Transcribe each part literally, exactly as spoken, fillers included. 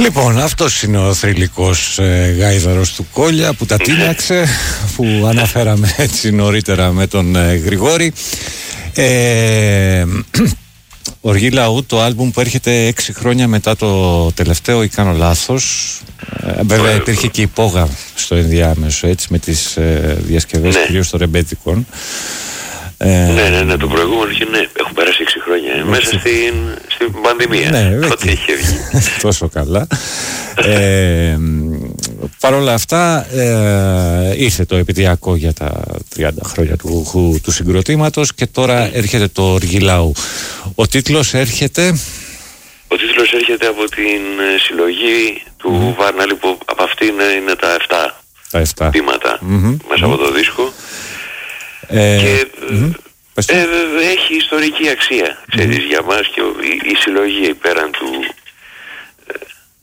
Λοιπόν, αυτός είναι ο θρυλικός ε, γάιδαρος του Κόλια που τα τίναξε, που αναφέραμε έτσι νωρίτερα με τον ε, Γρηγόρη. Ε, Οργή Λαού, το άλμπουμ που έρχεται έξι χρόνια μετά το τελευταίο, ή κάνω λάθος. Ε, βέβαια υπήρχε και υπόγα στο ενδιάμεσο, έτσι, με τις ε, διασκευές, ναι, κυρίως των ρεμπέτικων. Ε, ναι, ναι, ναι, το προηγούμενο και ναι, έχουν περάσει έξι χρόνια, ε, μέσα στην, στην πανδημία. Ναι, τότε είχε βγει. Τόσο καλά. ε, Παρ' όλα αυτά ε, ήρθε το επαιτειακό για τα τριάντα χρόνια του, του, του συγκροτήματος και τώρα έρχεται το Οργή Λαού. Ο τίτλος έρχεται... Ο τίτλος έρχεται από την συλλογή του mm. Βάρναλη, που από αυτή είναι, είναι τα εφτά, τα εφτά. Πείματα mm-hmm. μέσα mm-hmm. από το δίσκο. Ε, και mm-hmm. ε, ε, έχει ιστορική αξία, ξέρεις, mm-hmm. για μας, και η, η συλλογή πέραν του ε,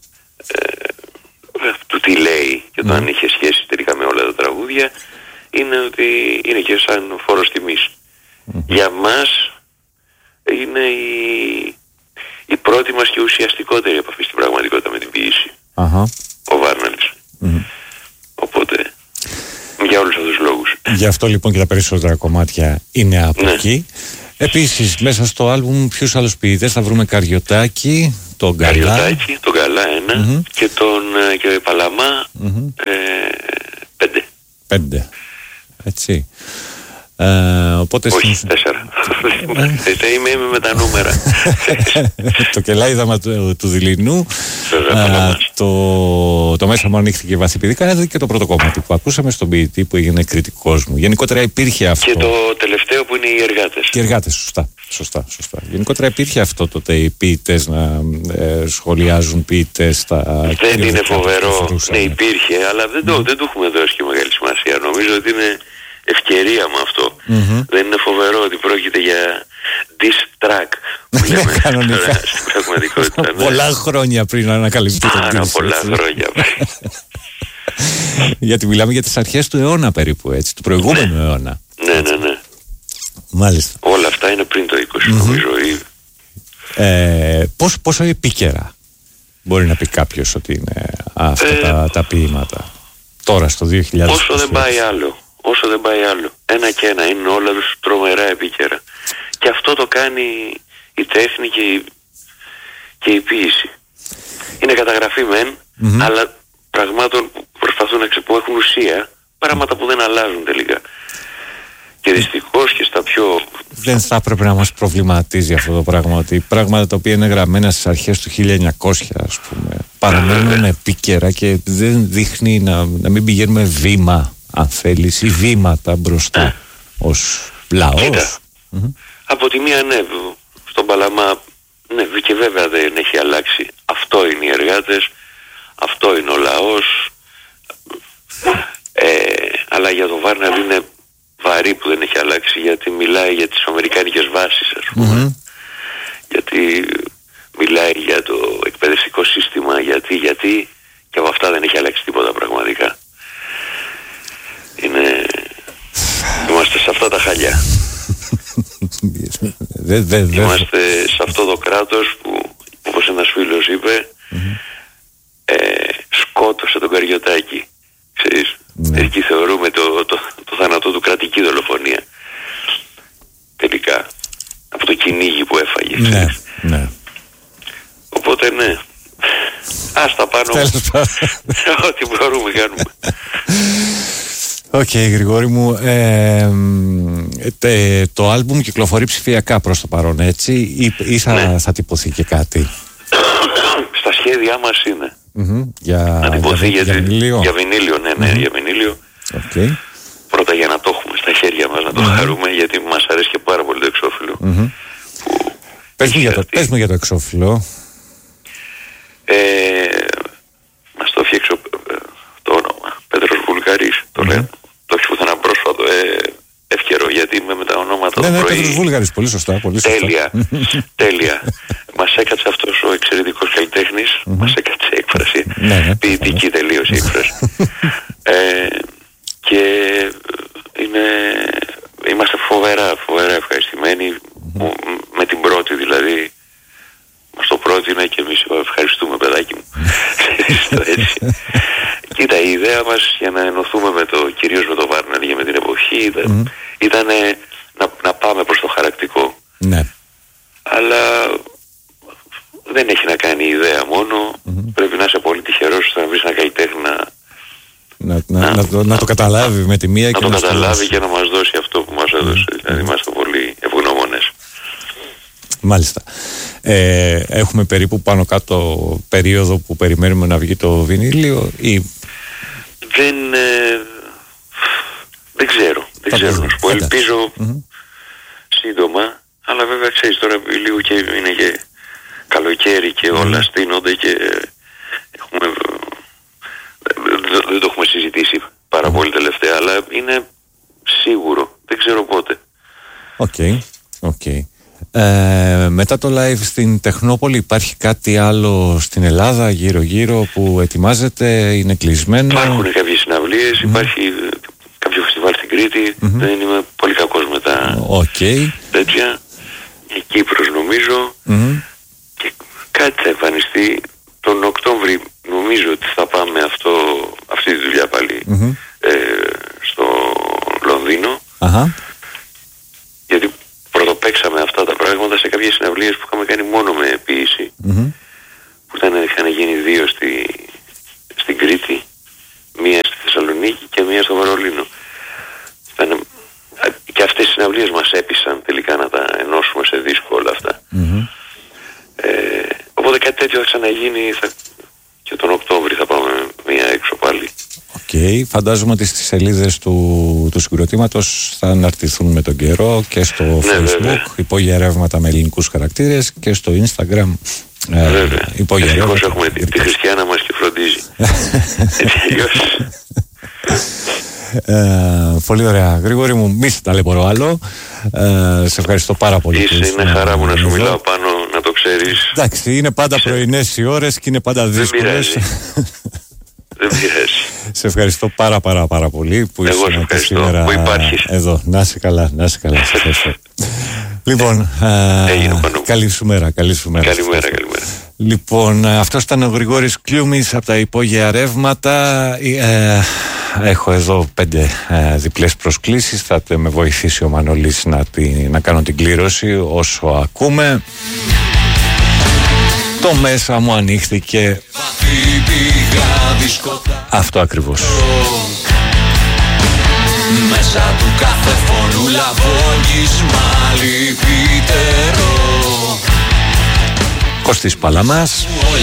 ε, του τι λέει και το mm-hmm. αν είχε σχέση τελικά με όλα τα τραγούδια, είναι ότι είναι και σαν φόρος τιμής. Mm-hmm. Για μας είναι η, η πρώτη μας και ουσιαστικότερη επαφή στην πραγματικότητα με την ποίηση. Uh-huh. Ο Βάρναλης. Mm-hmm. Οπότε, για όλους αυτούς τους λόγους. Γι' αυτό λοιπόν και τα περισσότερα κομμάτια είναι από ναι. εκεί. Επίσης, μέσα στο άλμπουμ ποιους άλλους ποιητές θα βρούμε? Καριωτάκη, τον Γκαλά. Καριωτάκη, τον Γκαλά ένα mm-hmm. και τον και Παλαμά mm-hmm. ε, πέντε. Πέντε. Έτσι. Ε, οπότε όχι, στην... τέσσερα. είμαι, είμαι με τα νούμερα. Το Κελάιδαμα του, του Δειλινού, α, το, το Μέσα μου ανοίχθηκε βαθυπηδικά, και το πρώτο κομμάτι που ακούσαμε στον ποιητή που έγινε κριτικός μου. Γενικότερα υπήρχε αυτό. Και το τελευταίο που είναι οι εργάτες. Και οι εργάτες, σωστά. Σωστά, σωστά. Γενικότερα υπήρχε αυτό τότε, οι ποιητές να ε, σχολιάζουν ποιητές. Τα δεν είναι φοβερό. Ναι, υπήρχε, αλλά δεν το, mm. δεν το έχουμε δώσει και μεγάλη σημασία. Νομίζω ότι είναι ευκαιρία με αυτό. Mm-hmm. Δεν είναι φοβερό ότι πρόκειται για diss track που λέμε κανονικά στην πραγματικότητα. Πολλά χρόνια πριν να ανακαλυφθεί το Πάρα πολλά χρόνια πριν. Γιατί μιλάμε για τις αρχές του αιώνα περίπου, έτσι, του προηγούμενου ναι. αιώνα. Ναι, ναι, ναι. Μάλιστα. Όλα αυτά είναι πριν το είκοσι, mm-hmm. νομίζω. Ε, πώς, πόσο επίκαιρα μπορεί να πει κάποιος ότι είναι αυτά ε, τα, τα ποίηματα τώρα στο δύο χιλιάδες είκοσι? Όσο δεν πάει άλλο. Όσο δεν πάει άλλο. Ένα και ένα είναι όλα τους τρομερά επίκαιρα. Και αυτό το κάνει η τέχνη και η, και η ποίηση. Είναι καταγραφή μεν, mm-hmm. αλλά πραγμάτων που προσπαθούν να που έχουν ουσία, πράγματα που δεν αλλάζουν τελικά. Και δυστυχώς και στα πιο... Δεν θα έπρεπε να μας προβληματίζει αυτό το πράγμα, ότι πράγματα τα οποία είναι γραμμένα στις αρχές του χίλια εννιακόσια, ας πούμε, παραμένουν επίκαιρα και δεν δείχνει να, να μην πηγαίνουμε βήμα, αν θέλεις, ή βήματα μπροστά ε. ως λαός. Mm-hmm. Από τη μία ναι, στον Παλαμά ναι, και βέβαια δεν έχει αλλάξει. Αυτό είναι οι εργάτες, αυτό είναι ο λαός, ε, αλλά για τον Βάρναλ είναι βαρύ που δεν έχει αλλάξει, γιατί μιλάει για τις αμερικάνικες βάσεις, ας πούμε. Mm-hmm. Γιατί μιλάει για το εκπαιδευτικό σύστημα, γιατί, γιατί και από αυτά δεν έχει αλλάξει τίποτα πραγματικά. Είναι... Είμαστε σε αυτά τα χαλιά. δε, δε, δε. Είμαστε σε αυτό το κράτος που, όπως ένας φίλος είπε, mm-hmm. ε, σκότωσε τον Καριωτάκη. Ξέρεις, ναι. Εκεί θεωρούμε το, το, το, το θάνατό του κρατική δολοφονία. Τελικά, από το κυνήγι που έφαγε. Ναι, ναι. Οπότε ναι, ας τα πάνω ό,τι μπορούμε κάνουμε. Οκ, okay, Γρηγόρη μου, ε, ε, το άλμπουμ κυκλοφορεί ψηφιακά προς το παρόν, έτσι, ή, ή θα, ναι. θα τυπωθεί και κάτι? Στα σχέδιά μας είναι. Mm-hmm. Για, να τυπωθεί για, για, για, βινίλιο. για βινίλιο, ναι, ναι, mm-hmm. για βινίλιο. Okay. Πρώτα για να το έχουμε στα χέρια μας, να το mm-hmm. χαρούμε, γιατί μας αρέσει και πάρα πολύ το εξώφυλλο. Mm-hmm. Πες, μου για το, πες μου για το εξώφυλλο. Ε, μας το φτιάξω το όνομα Πέτρος Βουλγαρής, το mm-hmm. λέω. Το έχει πουθενά πρόσφατο, ε, εύκαιρο, γιατί είμαι με τα ονόματα. Ναι, ναι, Πέτρος Βούλγαρης, πολύ σωστά, πολύ σωστά. Τέλεια, τέλεια. Μας έκατσε αυτός ο εξαιρετικός καλλιτέχνης, mm-hmm. μας έκατσε έκφραση, ναι, ναι, ποιητική ναι. τελείως έκφραση. ε, και είναι, είμαστε φοβερά, φοβερά ευχαριστημένοι, mm-hmm. με την πρώτη δηλαδή. Μας το πρότεινε και εμείς ευχαριστούμε, παιδάκι μου. το έτσι. Κοίτα, η ιδέα μας για να ενωθούμε με το, κυρίως με το Βάρναρ για με την εποχή ήταν, mm. ήταν να, να πάμε προς το χαρακτικό. Ναι. Αλλά δεν έχει να κάνει η ιδέα μόνο. Mm-hmm. Πρέπει να είσαι πολύ τυχερός ώστε να βρεις ένα καλλιτέχνη να, να, να, να, το, να το καταλάβει με τη μία να και το να καταλάβει και να μας δώσει αυτό που μας έδωσε. Mm-hmm. Δηλαδή είμαστε πολύ ευγνώμονες. Μάλιστα. Ε, έχουμε περίπου πάνω κάτω περίοδο που περιμένουμε να βγει το βινίλιο ή... Δεν, ε, δεν ξέρω. Δεν ξέρω να σου πω. Ελπίζω mm-hmm. σύντομα. Αλλά βέβαια ξέρεις τώρα λίγο και είναι και καλοκαίρι και mm-hmm. όλα στείνονται και έχουμε... δεν, δεν το έχουμε συζητήσει πάρα mm-hmm. πολύ τελευταία, αλλά είναι σίγουρο. Δεν ξέρω πότε. Οκ. Okay. Okay. Ε, μετά το live στην Τεχνόπολη υπάρχει κάτι άλλο στην Ελλάδα γύρω γύρω που ετοιμάζεται, είναι κλεισμένο? Υπάρχουν κάποιες συναυλίες, mm-hmm. υπάρχει κάποιο φεστιβάλ στην Κρήτη, mm-hmm. δεν είμαι πολύ κακός με τα okay. τέτοια, η Κύπρος νομίζω mm-hmm. και κάτι θα εμφανιστεί τον Οκτώβρη, νομίζω ότι θα πάμε αυτό, αυτή τη δουλειά πάλι mm-hmm. ε, στο Λονδίνο uh-huh. γιατί πρωτοπαίξαμε αυτά τα πράγματα σε κάποιες συναυλίες που είχαμε κάνει μόνο με ποίηση mm-hmm. που ήταν, είχαν γίνει δύο στη, στην Κρήτη, μία στη Θεσσαλονίκη και μία στο Βερολίνο. Ήταν, και αυτές οι συναυλίες μας έπεισαν τελικά να τα ενώσουμε σε δίσκο όλα αυτά. Mm-hmm. Ε, οπότε κάτι τέτοιο θα ξαναγίνει θα, και τον Οκτώβρη θα πάμε μία έξω πάλι. Οκ, okay. Φαντάζομαι ότι στις σελίδες του, του συγκροτήματος θα αναρτηθούν με τον καιρό και στο ναι, Facebook βέβαια. Υπόγεια ρεύματα με ελληνικούς χαρακτήρες και στο Instagram ε, υπόγεια ρεύματα. Ευτυχώς έχουμε τη, τη Χριστιανά μας και φροντίζει. Έτσι αλλιώς. Ε, πολύ ωραία. Γρηγόρη μου, μη σε ταλαιπωρώ άλλο. Ε, σε ευχαριστώ πάρα πολύ. Είσαι, είναι χαρά μου να σου μιλάω πάνω, να το ξέρεις. Εντάξει, είναι πάντα Είσαι... πρωινές οι ώρες και είναι πάντα δύσκολες. Δεν πειράζει. Σε ευχαριστώ πάρα πάρα πάρα πολύ που Εγώ σε ευχαριστώ σήμερα που υπάρχεις εδώ. Να είσαι καλά, να είσαι καλά. Σε ευχαριστώ. Λοιπόν, α, καλή σου μέρα. Καλή σου μέρα. Καλημέρα, καλημέρα. Λοιπόν, αυτός ήταν ο Γρηγόρης Κλιούμης από τα Υπόγεια Ρεύματα. Ε, έχω εδώ πέντε ε, διπλές προσκλήσεις. Θα με βοηθήσει ο Μανώλης να, τη, να κάνω την κλήρωση όσο ακούμε. Το μέσα μου ανοίχθηκε. Αυτό ακριβώς. Μέσα του κάθε φωνού λαβώνεις μαλλί πίτερο. Κωστής Παλαμάς.